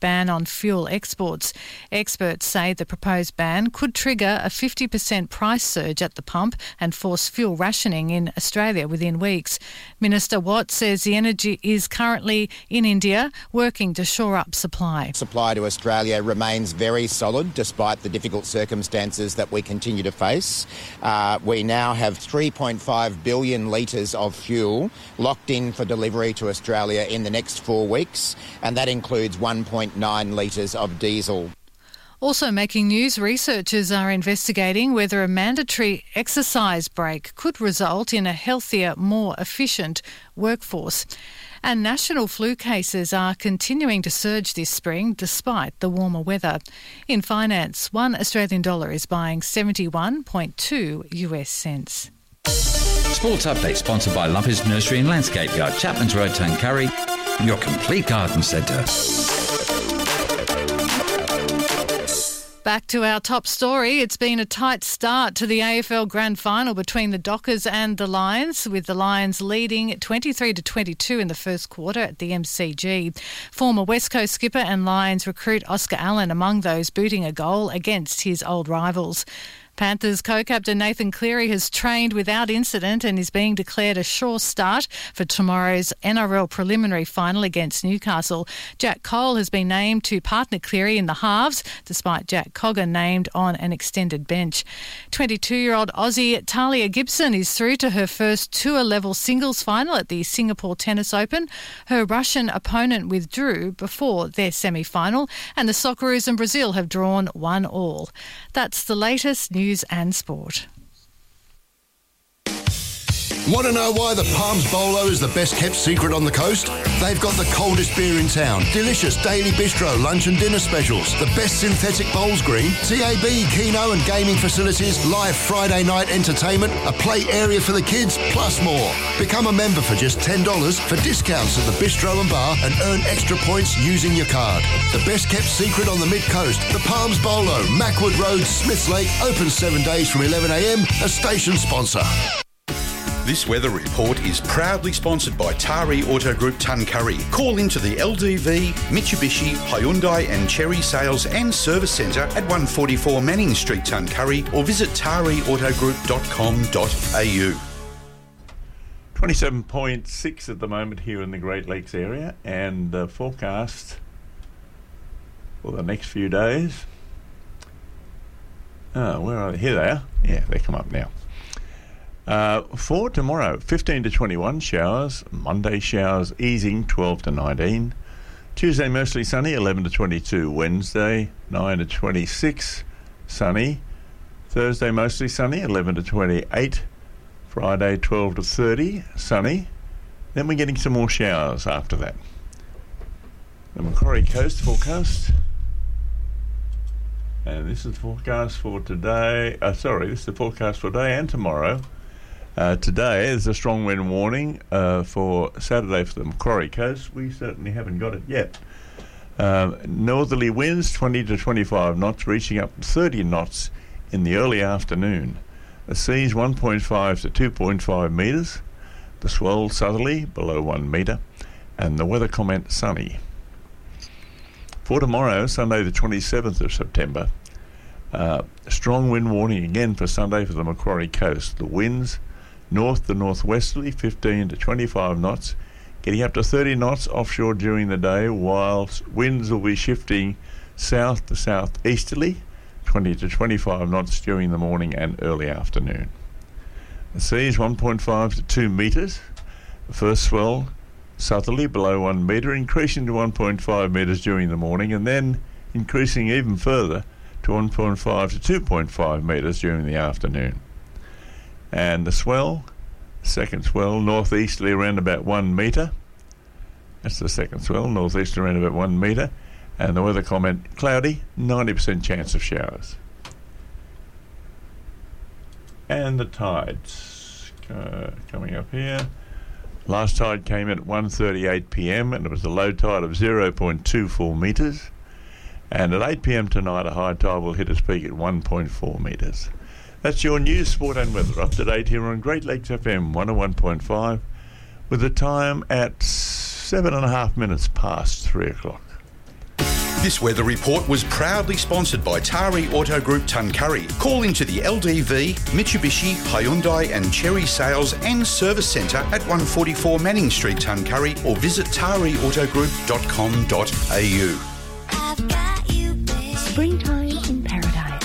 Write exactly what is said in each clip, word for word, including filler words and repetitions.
ban on fuel exports. Experts say the proposed ban could trigger a fifty percent price surge at the pump and force fuel rationing in Australia within weeks. Minister Watt says the energy is currently in India working to shore up supply. Supply to Australia remains very solid despite the difficult circumstances that we continue to face. Uh, we now have three point five billion litres of fuel locked in for delivery to Australia in the next four weeks, and that includes one point nine litres of diesel. Also making news, researchers are investigating whether a mandatory exercise break could result in a healthier, more efficient workforce. And national flu cases are continuing to surge this spring despite the warmer weather. In finance, one Australian dollar is buying seventy-one point two US cents. Sports Update sponsored by Lumpy's Nursery and Landscape Yard, Chapman's Road, Tuncurry, your complete garden centre. Back to our top story. It's been a tight start to the A F L Grand Final between the Dockers and the Lions, with the Lions leading twenty-three to twenty-two in the first quarter at the M C G. Former West Coast skipper and Lions recruit Oscar Allen among those booting a goal against his old rivals. Panthers co-captain Nathan Cleary has trained without incident and is being declared a sure start for tomorrow's N R L preliminary final against Newcastle. Jack Cole has been named to partner Cleary in the halves, despite Jack Cogger named on an extended bench. twenty-two-year-old Aussie Talia Gibson is through to her first tour-level singles final at the Singapore Tennis Open. Her Russian opponent withdrew before their semi-final, and the Socceroos and Brazil have drawn one all. That's the latest news and sport. Want to know why the Palms Bolo is the best kept secret on the coast? They've got the coldest beer in town, delicious daily bistro, lunch and dinner specials, the best synthetic bowls green, T A B, Keno and gaming facilities, live Friday night entertainment, a play area for the kids, plus more. Become a member for just ten dollars for discounts at the bistro and bar and earn extra points using your card. The best kept secret on the mid-coast, the Palms Bolo, Mackwood Road, Smiths Lake, open seven days from eleven a m, a station sponsor. This weather report is proudly sponsored by Tari Auto Group Tuncurry. Call into the L D V, Mitsubishi, Hyundai and Chery Sales and Service Centre at one forty-four Manning Street, Tuncurry, or visit tari auto group dot com dot a u. twenty-seven point six at the moment here in the Great Lakes area, and uh, forecast for the next few days. Oh, where are they? Here they are. Yeah, they come up now. Uh, for tomorrow, fifteen to twenty-one showers. Monday showers easing, twelve to nineteen. Tuesday mostly sunny, eleven to twenty-two. Wednesday, nine to twenty-six, sunny. Thursday mostly sunny, eleven to twenty-eight. Friday, twelve to thirty, sunny. Then we're getting some more showers after that. The Macquarie Coast forecast. And this is the forecast for today. Uh, sorry, this is the forecast for today and tomorrow. Uh, today is a strong wind warning uh, for Saturday for the Macquarie Coast. We certainly haven't got it yet. Uh, northerly winds twenty to twenty-five knots, reaching up to thirty knots in the early afternoon. The seas one point five to two point five metres. The swell southerly below one metre. And the weather comment sunny. For tomorrow, Sunday the twenty-seventh of September, uh, strong wind warning again for Sunday for the Macquarie Coast. The winds north to northwesterly, fifteen to twenty-five knots, getting up to thirty knots offshore during the day, while winds will be shifting south to southeasterly, twenty to twenty-five knots during the morning and early afternoon. The seas one point five to two metres. The first swell southerly below one metre, increasing to one point five metres during the morning, and then increasing even further to one point five to two point five metres during the afternoon. And the swell, second swell, northeasterly around about one metre. That's the second swell, northeasterly around about one metre. And the weather comment, cloudy, ninety percent chance of showers. And the tides uh, coming up here. Last tide came in at one thirty-eight p m and it was a low tide of zero point two four metres. And at eight p m tonight, a high tide will hit its peak at one point four metres. That's your news, sport and weather up to date here on Great Lakes F M one oh one point five, with the time at seven and a half minutes past three o'clock. This weather report was proudly sponsored by Tari Auto Group Tuncurry. Call into the L D V, Mitsubishi, Hyundai and Cherry Sales and Service Centre at one forty-four Manning Street, Tuncurry, or visit tari auto group dot com dot a u. Springtime in paradise.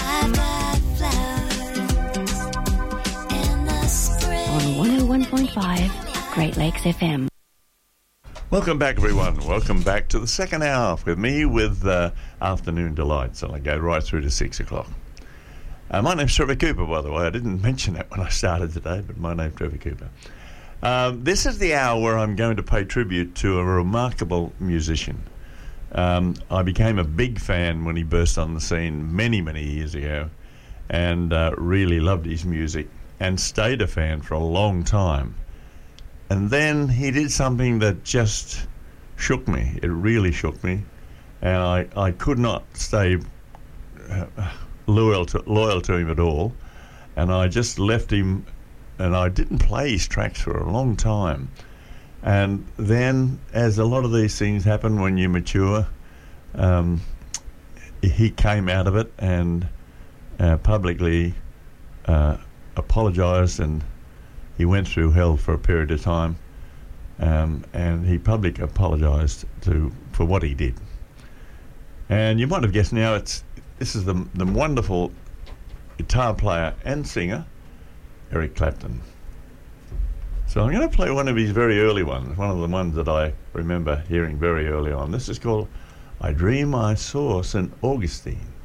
On one oh one point five Great Lakes F M. Welcome back, everyone. Welcome back to the second hour with me with uh, Afternoon Delights, and I go right through to six o'clock. Uh, my name's Trevor Cooper, by the way. I didn't mention that when I started today, but my name's Trevor Cooper. Um, this is the hour where I'm going to pay tribute to a remarkable musician. Um, I became a big fan when he burst on the scene many, many years ago, and uh, really loved his music and stayed a fan for a long time. And then he did something that just shook me. It really shook me. And I, I could not stay uh, loyal to, loyal to him at all. And I just left him, and I didn't play his tracks for a long time. And then, as a lot of these things happen when you mature, um, he came out of it and uh, publicly uh, apologised, and he went through hell for a period of time, um, and he publicly apologised to for what he did. And you might have guessed now, it's this is the the wonderful guitar player and singer, Eric Clapton. So I'm going to play one of his very early ones, one of the ones that I remember hearing very early on. This is called I Dream I Saw Saint Augustine.